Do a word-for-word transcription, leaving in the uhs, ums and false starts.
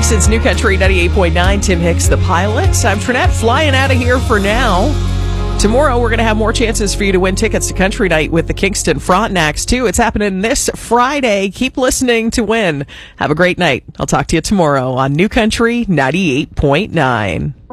Kingston's New Country ninety-eight point nine. Tim Hicks, the pilot. I'm Trinette, flying out of here for now. Tomorrow, we're going to have more chances for you to win tickets to Country Night with the Kingston Frontenacs, too. It's happening this Friday. Keep listening to win. Have a great night. I'll talk to you tomorrow on New Country ninety-eight point nine.